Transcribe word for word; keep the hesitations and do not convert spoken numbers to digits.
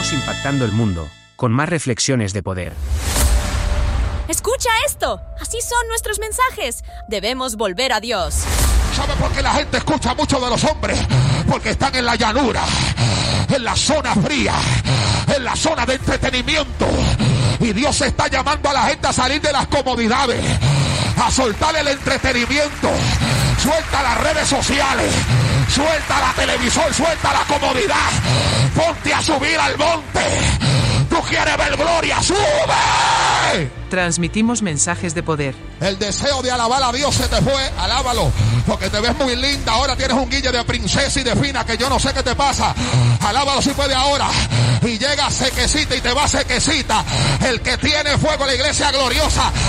Seguimos impactando el mundo, con más reflexiones de poder. ¡Escucha esto! Así son nuestros mensajes. Debemos volver a Dios. ¿Sabe por qué la gente escucha mucho de los hombres? Porque están en la llanura, en la zona fría, en la zona de entretenimiento. Y Dios está llamando a la gente a salir de las comodidades, a soltar el entretenimiento. Suelta las redes sociales, suelta la televisión, suelta la comodidad. Ponte a subir al monte. Tú quieres ver gloria, ¡sube! Transmitimos mensajes de poder. El deseo de alabar a Dios se te fue, alábalo, porque te ves muy linda. Ahora tienes un guille de princesa y de fina que yo no sé qué te pasa. Alábalo si puede ahora. Y llega sequecita y te va sequecita. El que tiene fuego en la iglesia gloriosa.